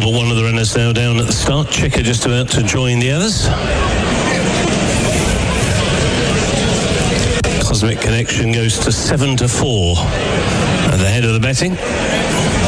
but one of the runners now down at the start. Checker just about to join the others. Cosmic Connection goes to 7-4 at the head of the betting.